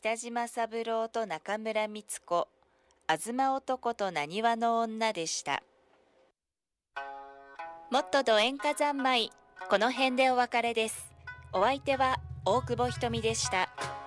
北島三郎と中村美津子、東男と浪速の女でした。もっとど演歌三昧、この辺でお別れです。お相手は大久保ひとみでした。